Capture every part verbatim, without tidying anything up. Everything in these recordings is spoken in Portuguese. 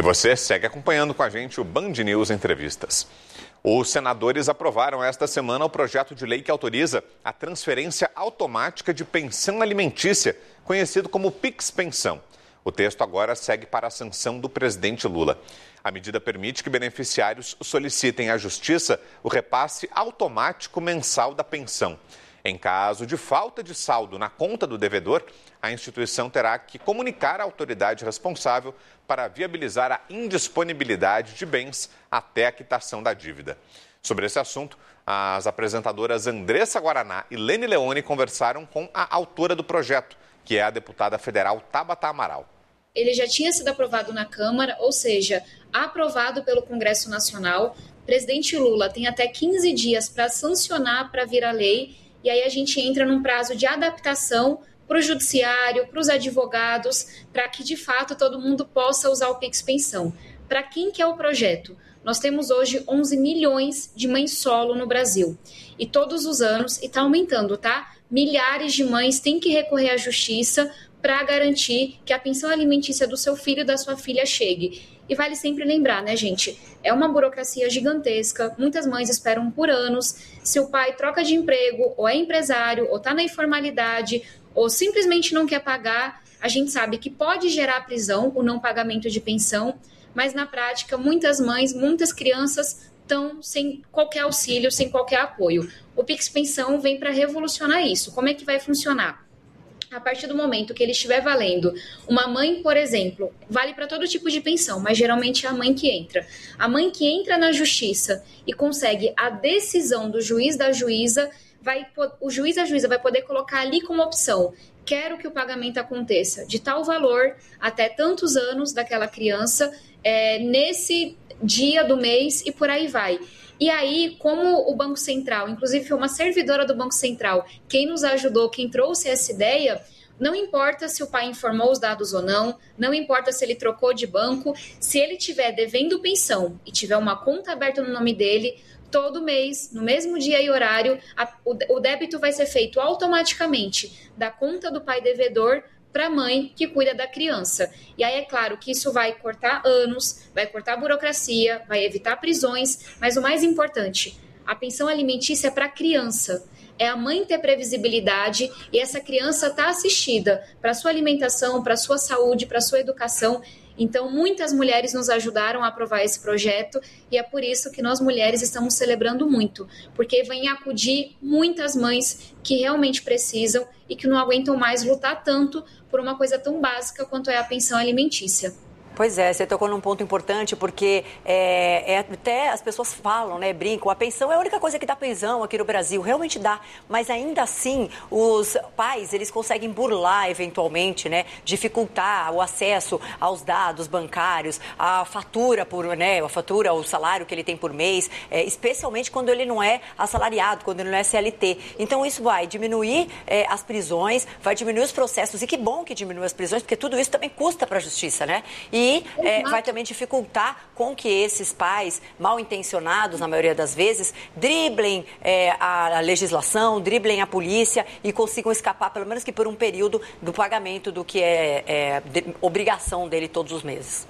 você segue acompanhando com a gente o Band News Entrevistas. Os senadores aprovaram esta semana o projeto de lei que autoriza a transferência automática de pensão alimentícia, conhecido como Pix Pensão. O texto agora segue para a sanção do presidente Lula. A medida permite que beneficiários solicitem à Justiça o repasse automático mensal da pensão. Em caso de falta de saldo na conta do devedor, a instituição terá que comunicar à autoridade responsável para viabilizar a indisponibilidade de bens até a quitação da dívida. Sobre esse assunto, as apresentadoras Andressa Guaraná e Lene Leone conversaram com a autora do projeto, que é a deputada federal Tabata Amaral. Ele já tinha sido aprovado na Câmara, ou seja, aprovado pelo Congresso Nacional. O presidente Lula tem até quinze dias para sancionar, para virar lei, e aí a gente entra num prazo de adaptação para o judiciário, para os advogados, para que de fato todo mundo possa usar o Pix Pensão. Para quem que é o projeto? Nós temos hoje onze milhões de mães solo no Brasil, e todos os anos, e está aumentando, tá? Milhares de mães têm que recorrer à justiça para garantir que a pensão alimentícia do seu filho e da sua filha chegue. E vale sempre lembrar, né, gente? É uma burocracia gigantesca, muitas mães esperam por anos. Se o pai troca de emprego, ou é empresário, ou está na informalidade, ou simplesmente não quer pagar, a gente sabe que pode gerar prisão o não pagamento de pensão, mas na prática, muitas mães, muitas crianças estão sem qualquer auxílio, sem qualquer apoio. O Pix Pensão vem para revolucionar isso. Como é que vai funcionar? A partir do momento que ele estiver valendo, uma mãe, por exemplo, vale para todo tipo de pensão, mas geralmente é a mãe que entra. A mãe que entra na justiça e consegue a decisão do juiz da juíza, vai, o juiz da juíza vai poder colocar ali como opção: quero que o pagamento aconteça de tal valor até tantos anos daquela criança, é, nesse dia do mês e por aí vai. E aí, como o Banco Central, inclusive foi uma servidora do Banco Central, quem nos ajudou, quem trouxe essa ideia, não importa se o pai informou os dados ou não, não importa se ele trocou de banco, se ele estiver devendo pensão e tiver uma conta aberta no nome dele, todo mês, no mesmo dia e horário, a, o, o débito vai ser feito automaticamente da conta do pai devedor para a mãe que cuida da criança. E aí é claro que isso vai cortar anos, vai cortar burocracia, vai evitar prisões, mas o mais importante, a pensão alimentícia é para a criança. É a mãe ter previsibilidade e essa criança estar assistida para sua alimentação, para sua saúde, para sua educação. Então, muitas mulheres nos ajudaram a aprovar esse projeto e é por isso que nós mulheres estamos celebrando muito, porque vem acudir muitas mães que realmente precisam e que não aguentam mais lutar tanto por uma coisa tão básica quanto é a pensão alimentícia. Pois é, você tocou num ponto importante, porque é, é, até as pessoas falam, né, brincam, a pensão é a única coisa que dá pensão aqui no Brasil, realmente dá, mas ainda assim os pais, eles conseguem burlar eventualmente, né, dificultar o acesso aos dados bancários, a fatura, por, né, a fatura, o salário que ele tem por mês, é, especialmente quando ele não é assalariado, quando ele não é C L T. Então isso vai diminuir é, as prisões, vai diminuir os processos, e que bom que diminui as prisões, porque tudo isso também custa para a justiça, né? E E é, vai também dificultar com que esses pais mal intencionados, na maioria das vezes, driblem é, a, a legislação, driblem a polícia e consigam escapar, pelo menos que por um período, do pagamento do que é, é de, obrigação dele todos os meses.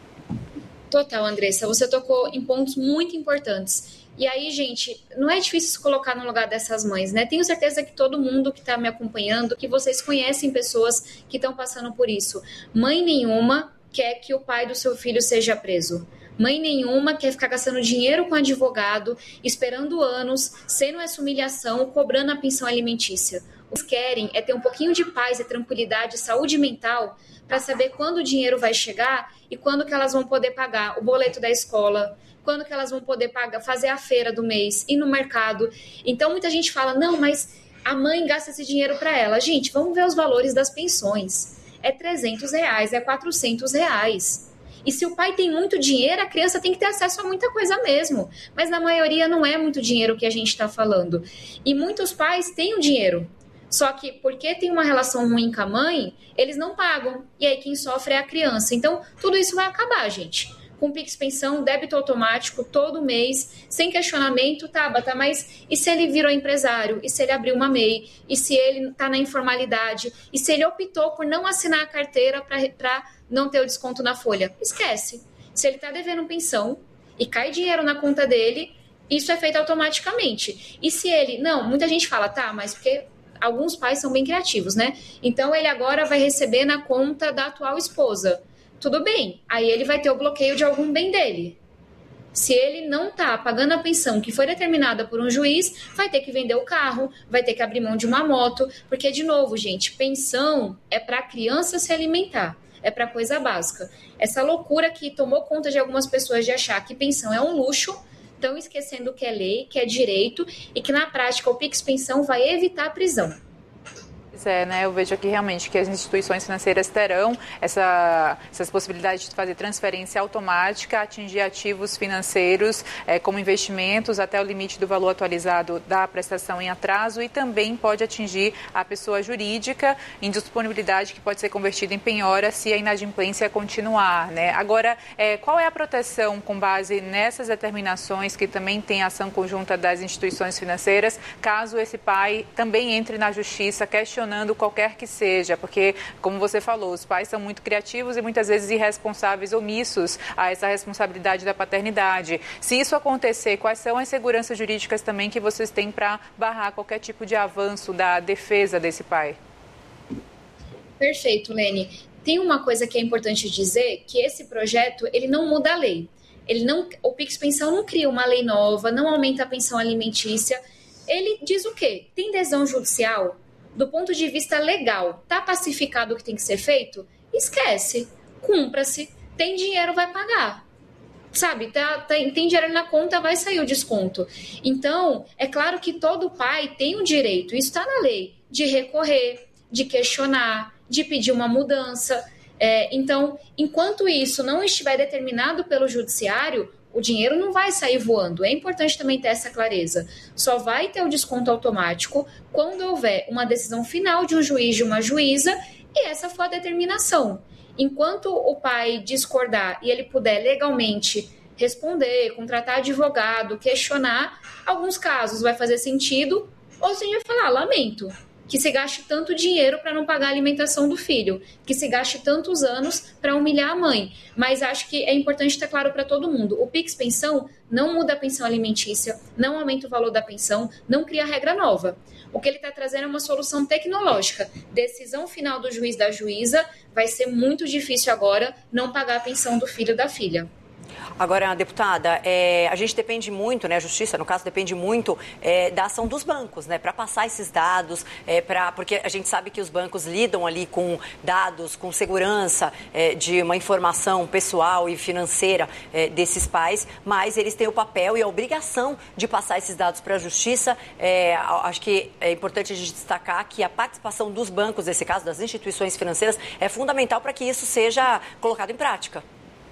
Total, Andressa. Você tocou em pontos muito importantes. E aí, gente, não é difícil se colocar no lugar dessas mães, né? Tenho certeza que todo mundo que está me acompanhando, que vocês conhecem pessoas que estão passando por isso. Mãe nenhuma quer que o pai do seu filho seja preso. Mãe nenhuma quer ficar gastando dinheiro com advogado, esperando anos, sendo essa humilhação, cobrando a pensão alimentícia. O que eles querem é ter um pouquinho de paz e tranquilidade, saúde mental, para saber quando o dinheiro vai chegar e quando que elas vão poder pagar o boleto da escola, quando que elas vão poder pagar, fazer a feira do mês, ir no mercado. Então muita gente fala, não, mas a mãe gasta esse dinheiro para ela. Gente, vamos ver os valores das pensões. É trezentos reais, é quatrocentos reais. E se o pai tem muito dinheiro, a criança tem que ter acesso a muita coisa mesmo. Mas na maioria não é muito dinheiro que a gente está falando. E muitos pais têm o dinheiro. Só que porque tem uma relação ruim com a mãe, eles não pagam. E aí quem sofre é a criança. Então tudo isso vai acabar, gente. Com Pix Pensão, débito automático, todo mês, sem questionamento, Tabata, mas e se ele virou empresário? E se ele abriu uma M E I? E se ele está na informalidade? E se ele optou por não assinar a carteira para não ter o desconto na folha? Esquece. Se ele está devendo pensão e cai dinheiro na conta dele, isso é feito automaticamente. E se ele... Não, muita gente fala, tá, mas porque alguns pais são bem criativos, né? Então, ele agora vai receber na conta da atual esposa. Tudo bem, aí ele vai ter o bloqueio de algum bem dele. Se ele não está pagando a pensão que foi determinada por um juiz, vai ter que vender o carro, vai ter que abrir mão de uma moto, porque, de novo, gente, pensão é para a criança se alimentar, é para coisa básica. Essa loucura que tomou conta de algumas pessoas de achar que pensão é um luxo, estão esquecendo que é lei, que é direito e que, na prática, o Pix Pensão vai evitar a prisão. É, né? Eu vejo aqui realmente que as instituições financeiras terão essa, essas possibilidades de fazer transferência automática, atingir ativos financeiros é, como investimentos até o limite do valor atualizado da prestação em atraso e também pode atingir a pessoa jurídica em disponibilidade que pode ser convertida em penhora se a inadimplência continuar, né? Agora, é, qual é a proteção com base nessas determinações que também tem ação conjunta das instituições financeiras, caso esse pai também entre na justiça questionando qualquer que seja, porque, como você falou, os pais são muito criativos e muitas vezes irresponsáveis, omissos a essa responsabilidade da paternidade. Se isso acontecer, quais são as seguranças jurídicas também que vocês têm para barrar qualquer tipo de avanço da defesa desse pai? Perfeito, Lene. Tem uma coisa que é importante dizer, que esse projeto, ele não muda a lei. Ele não, o Pix Pensão não cria uma lei nova, não aumenta a pensão alimentícia. Ele diz o quê? Tem decisão judicial? Do ponto de vista legal, tá pacificado o que tem que ser feito? Esquece, cumpra-se, tem dinheiro, vai pagar. Sabe, tá, tá, tem dinheiro na conta, vai sair o desconto. Então, é claro que todo pai tem o direito, isso está na lei, de recorrer, de questionar, de pedir uma mudança. É, então, enquanto isso não estiver determinado pelo judiciário, o dinheiro não vai sair voando. É importante também ter essa clareza. Só vai ter o desconto automático quando houver uma decisão final de um juiz, de uma juíza, e essa for a determinação. Enquanto o pai discordar e ele puder legalmente responder, contratar advogado, questionar, alguns casos vai fazer sentido, ou se vai falar, lamento, que se gaste tanto dinheiro para não pagar a alimentação do filho, que se gaste tantos anos para humilhar a mãe. Mas acho que é importante ter claro para todo mundo, o Pix Pensão não muda a pensão alimentícia, não aumenta o valor da pensão, não cria regra nova. O que ele está trazendo é uma solução tecnológica. Decisão final do juiz, da juíza, vai ser muito difícil agora não pagar a pensão do filho ou da filha. Agora, deputada, é, a gente depende muito, né, a justiça, no caso, depende muito é, da ação dos bancos, né, para passar esses dados, é, pra, porque a gente sabe que os bancos lidam ali com dados, com segurança é, de uma informação pessoal e financeira é, desses pais, mas eles têm o papel e a obrigação de passar esses dados para a justiça. É, acho que é importante a gente destacar que a participação dos bancos, nesse caso, das instituições financeiras, é fundamental para que isso seja colocado em prática.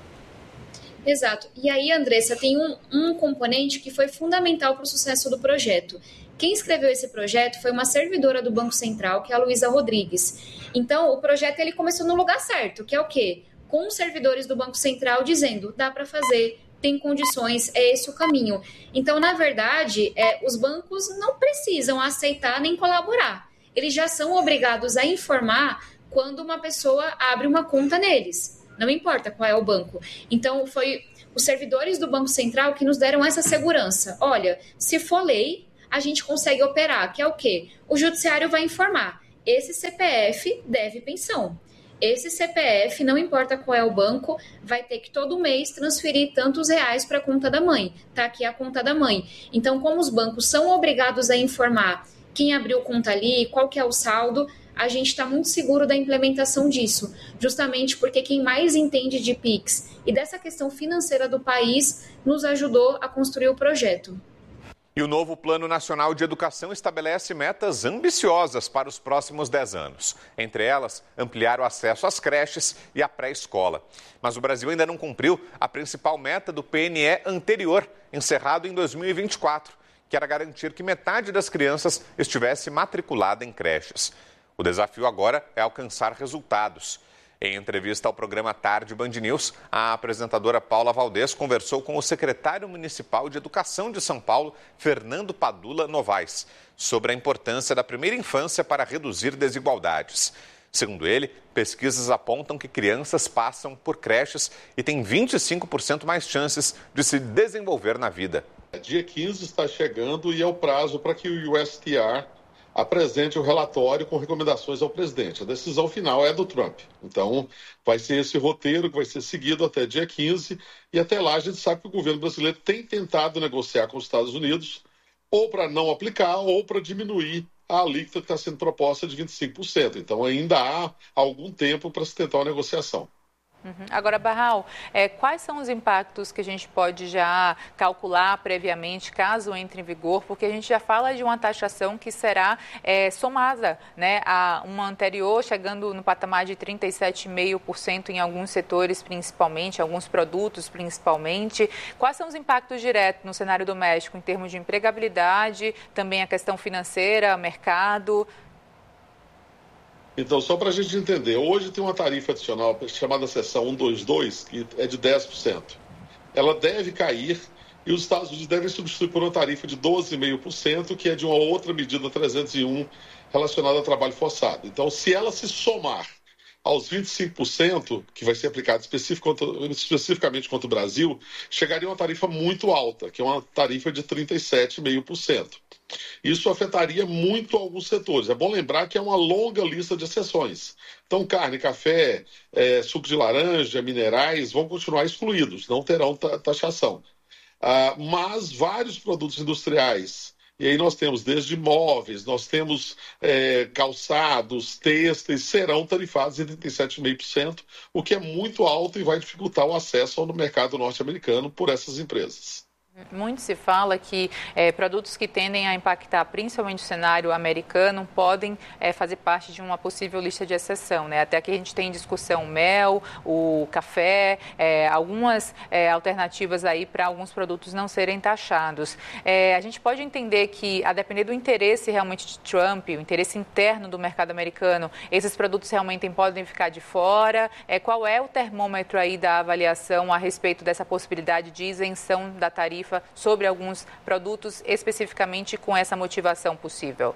Exato. E aí, Andressa, tem um, um componente que foi fundamental para o sucesso do projeto. Quem escreveu esse projeto foi uma servidora do Banco Central, que é a Luísa Rodrigues. Então, o projeto ele começou no lugar certo, que é o quê? Com os servidores do Banco Central dizendo, dá para fazer, tem condições, é esse o caminho. Então, na verdade, é, os bancos não precisam aceitar nem colaborar. Eles já são obrigados a informar quando uma pessoa abre uma conta neles. Não importa qual é o banco. Então, foi os servidores do Banco Central que nos deram essa segurança. Olha, se for lei, a gente consegue operar, que é o quê? O judiciário vai informar. Esse C P F deve pensão. Esse C P F, não importa qual é o banco, vai ter que todo mês transferir tantos reais para a conta da mãe. Tá aqui a conta da mãe. Então, como os bancos são obrigados a informar quem abriu conta ali, qual que é o saldo, a gente está muito seguro da implementação disso, justamente porque quem mais entende de Pix e dessa questão financeira do país nos ajudou a construir o projeto. E o novo Plano Nacional de Educação estabelece metas ambiciosas para os próximos dez anos. Entre elas, ampliar o acesso às creches e à pré-escola. Mas o Brasil ainda não cumpriu a principal meta do P N E anterior, encerrado em dois mil e vinte e quatro, que era garantir que metade das crianças estivesse matriculada em creches. O desafio agora é alcançar resultados. Em entrevista ao programa Tarde Band News, a apresentadora Paula Valdez conversou com o secretário municipal de Educação de São Paulo, Fernando Padula Novaes, sobre a importância da primeira infância para reduzir desigualdades. Segundo ele, pesquisas apontam que crianças passam por creches e têm vinte e cinco por cento mais chances de se desenvolver na vida. Dia quinze está chegando e é o prazo para que o U S T R apresente o relatório com recomendações ao presidente. A decisão final é do Trump. Então, vai ser esse roteiro que vai ser seguido até dia quinze e até lá a gente sabe que o governo brasileiro tem tentado negociar com os Estados Unidos ou para não aplicar ou para diminuir a alíquota que está sendo proposta de vinte e cinco por cento. Então, ainda há algum tempo para se tentar uma negociação. Uhum. Agora, Barral, é, quais são os impactos que a gente pode já calcular previamente, caso entre em vigor? Porque a gente já fala de uma taxação que será é, somada, né, a uma anterior, chegando no patamar de trinta e sete vírgula cinco por cento em alguns setores, principalmente, alguns produtos, principalmente. Quais são os impactos diretos no cenário doméstico, em termos de empregabilidade, também a questão financeira, mercado? Então, só para a gente entender, hoje tem uma tarifa adicional chamada seção cento e vinte e dois, que é de dez por cento. Ela deve cair e os Estados Unidos devem substituir por uma tarifa de doze vírgula cinco por cento, que é de uma outra medida trezentos e um relacionada ao trabalho forçado. Então, se ela se somar aos vinte e cinco por cento, que vai ser aplicado especificamente contra o Brasil, chegaria a uma tarifa muito alta, que é uma tarifa de trinta e sete vírgula cinco por cento. Isso afetaria muito alguns setores. É bom lembrar que é uma longa lista de exceções. Então, carne, café, é, suco de laranja, minerais vão continuar excluídos, não terão taxação. Ah, mas vários produtos industriais, e aí nós temos desde móveis, nós temos é, calçados, têxteis, serão tarifados em trinta e sete vírgula cinco por cento, o que é muito alto e vai dificultar o acesso ao mercado norte-americano por essas empresas. Muito se fala que é, produtos que tendem a impactar principalmente o cenário americano podem é, fazer parte de uma possível lista de exceção, né? Até aqui a gente tem em discussão o mel, o café, é, algumas é, alternativas aí para alguns produtos não serem taxados. É, a gente pode entender que, a depender do interesse realmente de Trump, o interesse interno do mercado americano, esses produtos realmente podem ficar de fora. É, qual é o termômetro aí da avaliação a respeito dessa possibilidade de isenção da tarifa sobre alguns produtos, especificamente com essa motivação possível?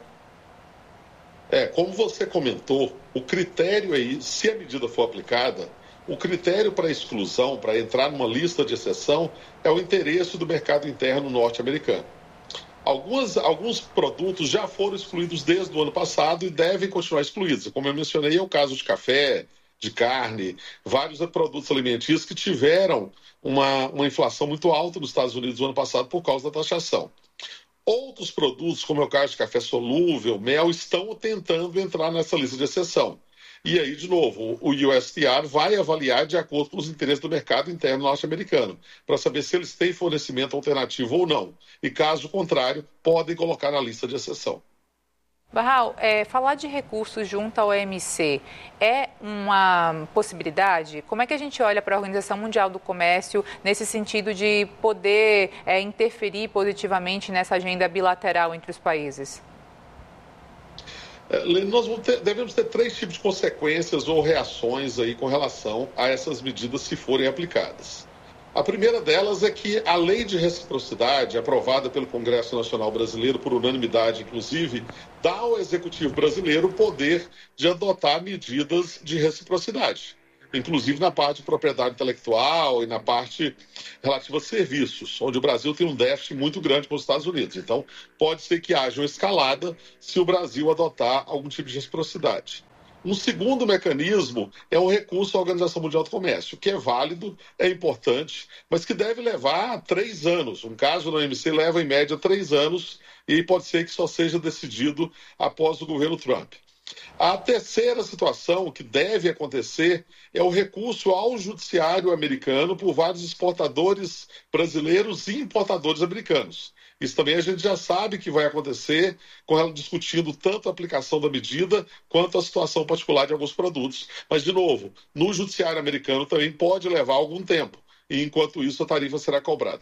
É, como você comentou, o critério aí, se a medida for aplicada, o critério para exclusão, para entrar numa lista de exceção, é o interesse do mercado interno norte-americano. Algumas, alguns produtos já foram excluídos desde o ano passado e devem continuar excluídos. Como eu mencionei, é o caso de café, de carne, vários produtos alimentícios que tiveram uma, uma inflação muito alta nos Estados Unidos no ano passado por causa da taxação. Outros produtos, como é o caso de café solúvel, mel, estão tentando entrar nessa lista de exceção. E aí, de novo, o U S T R vai avaliar de acordo com os interesses do mercado interno norte-americano, para saber se eles têm fornecimento alternativo ou não. E, caso contrário, podem colocar na lista de exceção. Barral, é, falar de recursos junto ao O M C é uma possibilidade? Como é que a gente olha para a Organização Mundial do Comércio nesse sentido de poder é, interferir positivamente nessa agenda bilateral entre os países? É, nós vamos ter, devemos ter três tipos de consequências ou reações aí com relação a essas medidas se forem aplicadas. A primeira delas é que a lei de reciprocidade, aprovada pelo Congresso Nacional Brasileiro, por unanimidade inclusive, dá ao Executivo brasileiro o poder de adotar medidas de reciprocidade, inclusive na parte de propriedade intelectual e na parte relativa a serviços, onde o Brasil tem um déficit muito grande com os Estados Unidos. Então, pode ser que haja uma escalada se o Brasil adotar algum tipo de reciprocidade. Um segundo mecanismo é o recurso à Organização Mundial do Comércio, que é válido, é importante, mas que deve levar três anos. Um caso no O M C leva, em média, três anos e pode ser que só seja decidido após o governo Trump. A terceira situação que deve acontecer é o recurso ao judiciário americano por vários exportadores brasileiros e importadores americanos. Isso também a gente já sabe que vai acontecer, com ela discutindo tanto a aplicação da medida quanto a situação particular de alguns produtos. Mas, de novo, no judiciário americano também pode levar algum tempo, e enquanto isso a tarifa será cobrada.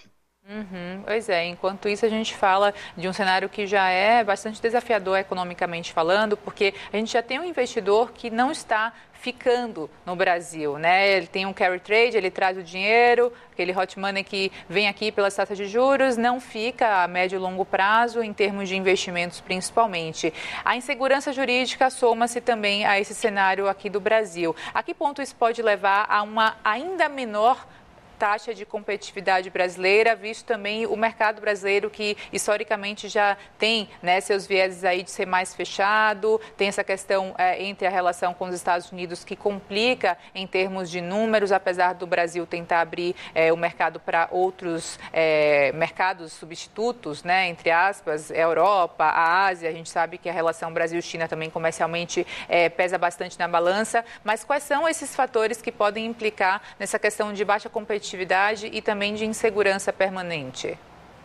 Uhum, pois é, enquanto isso a gente fala de um cenário que já é bastante desafiador economicamente falando, porque a gente já tem um investidor que não está ficando no Brasil, né? Ele tem um carry trade, ele traz o dinheiro, aquele hot money que vem aqui pelas taxas de juros, não fica a médio e longo prazo em termos de investimentos principalmente. A insegurança jurídica soma-se também a esse cenário aqui do Brasil. A que ponto isso pode levar a uma ainda menor taxa de competitividade brasileira, visto também o mercado brasileiro que historicamente já tem, né, seus vieses aí de ser mais fechado, tem essa questão é, entre a relação com os Estados Unidos que complica em termos de números, apesar do Brasil tentar abrir é, o mercado para outros é, mercados substitutos, né, entre aspas, a Europa, a Ásia, a gente sabe que a relação Brasil-China também comercialmente é, pesa bastante na balança, mas quais são esses fatores que podem implicar nessa questão de baixa competitividade e também de insegurança permanente?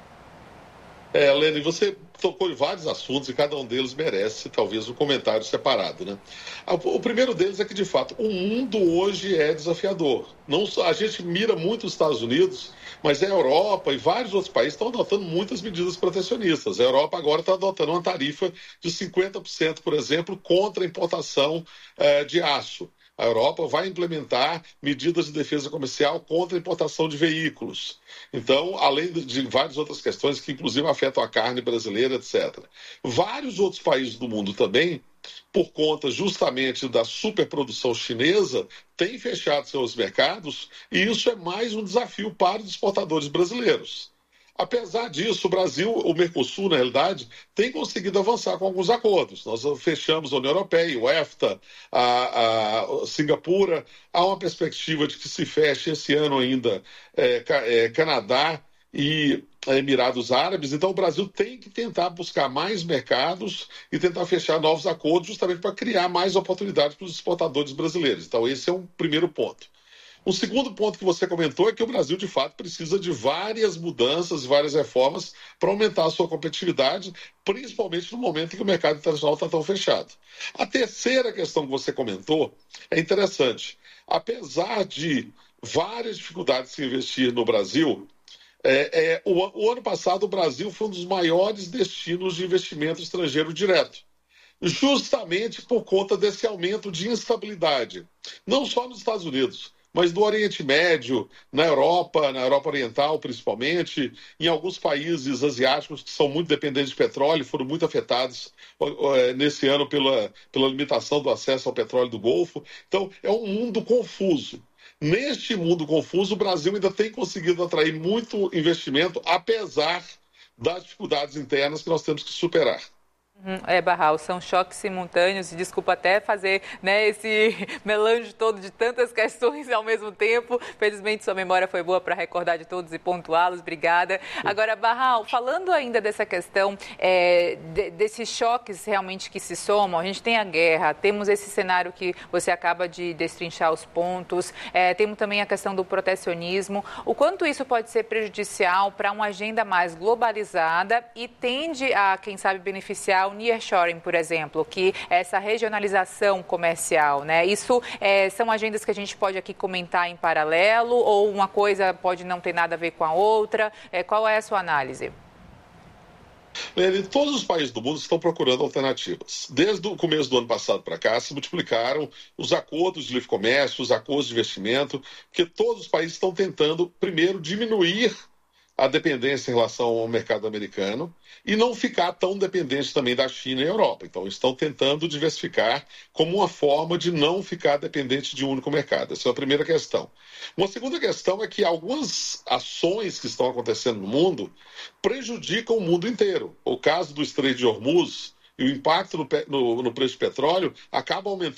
É, Lene, você tocou em vários assuntos e cada um deles merece talvez um comentário separado, né? O primeiro deles é que, de fato, o mundo hoje é desafiador. Não só, a gente mira muito os Estados Unidos, mas a Europa e vários outros países estão adotando muitas medidas protecionistas. A Europa agora está adotando uma tarifa de cinquenta por cento, por exemplo, contra a importação eh, de aço. A Europa vai implementar medidas de defesa comercial contra a importação de veículos. Então, além de várias outras questões que, inclusive, afetam a carne brasileira, etcétera. Vários outros países do mundo também, por conta justamente da superprodução chinesa, têm fechado seus mercados e isso é mais um desafio para os exportadores brasileiros. Apesar disso, o Brasil, o Mercosul, na realidade, tem conseguido avançar com alguns acordos. Nós fechamos a União Europeia, o EFTA, a, a Singapura. Há uma perspectiva de que se feche esse ano ainda é, é, Canadá e Emirados Árabes. Então, o Brasil tem que tentar buscar mais mercados e tentar fechar novos acordos justamente para criar mais oportunidades para os exportadores brasileiros. Então, esse é um primeiro ponto. O segundo ponto que você comentou é que o Brasil, de fato, precisa de várias mudanças, várias reformas para aumentar a sua competitividade, principalmente no momento em que o mercado internacional está tão fechado. A terceira questão que você comentou é interessante. Apesar de várias dificuldades de se investir no Brasil, é, é, o, o ano passado o Brasil foi um dos maiores destinos de investimento estrangeiro direto. Justamente por conta desse aumento de instabilidade, não só nos Estados Unidos, mas no Oriente Médio, na Europa, na Europa Oriental principalmente, em alguns países asiáticos que são muito dependentes de petróleo, foram muito afetados nesse ano pela, pela limitação do acesso ao petróleo do Golfo. Então, é um mundo confuso. Neste mundo confuso, o Brasil ainda tem conseguido atrair muito investimento, apesar das dificuldades internas que nós temos que superar. É, Barral, são choques simultâneos, e desculpa até fazer, né, esse melange todo de tantas questões ao mesmo tempo. Felizmente sua memória foi boa para recordar de todos e pontuá-los, obrigada. Agora, Barral, falando ainda dessa questão, é, de, desses choques realmente que se somam, a gente tem a guerra, temos esse cenário que você acaba de destrinchar os pontos, é, temos também a questão do protecionismo. O quanto isso pode ser prejudicial para uma agenda mais globalizada e tende a, quem sabe, beneficiar o nearshoring, por exemplo, que é essa regionalização comercial, né? Isso é, são agendas que a gente pode aqui comentar em paralelo ou uma coisa pode não ter nada a ver com a outra? É, qual é a sua análise? Lene, todos os países do mundo estão procurando alternativas. Desde o começo do ano passado para cá, se multiplicaram os acordos de livre comércio, os acordos de investimento, porque todos os países estão tentando, primeiro, diminuir a dependência em relação ao mercado americano e não ficar tão dependente também da China e Europa. Então, estão tentando diversificar como uma forma de não ficar dependente de um único mercado. Essa é a primeira questão. Uma segunda questão é que algumas ações que estão acontecendo no mundo prejudicam o mundo inteiro. O caso do Estreito de Hormuz e o impacto no, no, no preço do petróleo acaba aumentando